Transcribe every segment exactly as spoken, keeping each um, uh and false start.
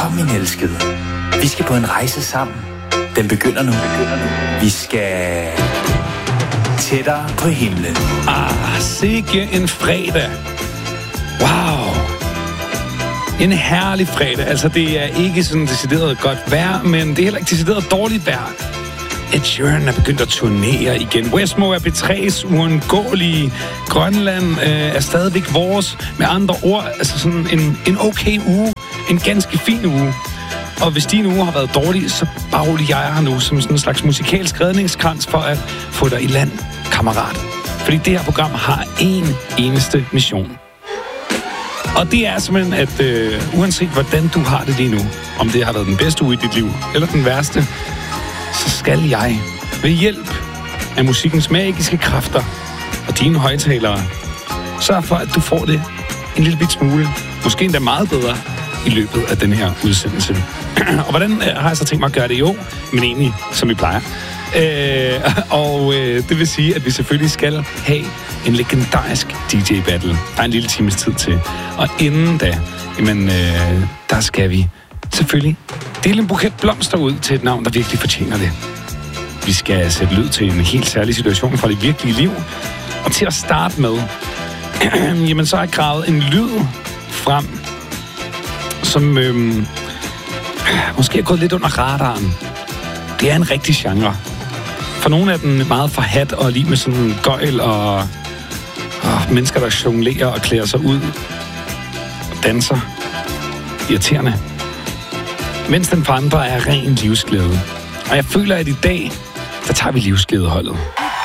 Kom, min elskede. Vi skal på en rejse sammen. Den begynder nu. Vi skal tættere på himlen. Ah, sikke en fredag. Wow. En herlig fredag. Altså, det er ikke sådan decideret godt vejr, men det er heller ikke decideret dårligt vejr. Ed Sheeran er begyndt at turnere igen. Westmo er B tre's uundgåelige. Grønland øh, er stadigvæk vores. Med andre ord, altså sådan en, en okay uge. En ganske fin uge. Og hvis din uge har været dårlig, så baglig jeg her nu som sådan en slags musikalsk redningskrans for at få dig i land, kammerat. Fordi det her program har én eneste mission. Og det er simpelthen, at øh, uanset hvordan du har det lige nu, om det har været den bedste uge i dit liv, eller den værste, så skal jeg ved hjælp af musikkens magiske kræfter og dine højtalere sørge for, at du får det en lille bit smule, måske endda meget bedre, i løbet af den her udsendelse. Og hvordan øh, har jeg så tænkt mig at gøre det? Jo, men egentlig, som vi plejer. Øh, og øh, det vil sige, at vi selvfølgelig skal have en legendarisk D J-battle. Der er en lille times tid til. Og inden da, jamen, øh, der skal vi selvfølgelig dele en buket blomster ud til et navn, der virkelig fortjener det. Vi skal sætte lyd til en helt særlig situation fra det virkelige liv. Og til at starte med, jamen så har jeg gravet en lyd frem, som øh, måske er gået lidt under radaren. Det er en rigtig genre. For nogle af dem meget forhat og lige med sådan en gøjl og, og mennesker, der jonglerer og klæder sig ud og danser. Irriterende. Mens den for andre er ren livsglæde. Og jeg føler, at i dag, der tager vi livsglædeholdet.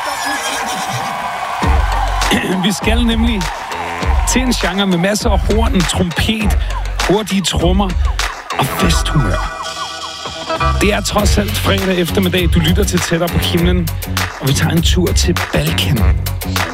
Vi skal nemlig til en genre med masser af horn, trompet, hurtige trommer og festhumør. Det er trods alt fredag eftermiddag, du lytter til Tættere på himlen, og vi tager en tur til Balkan.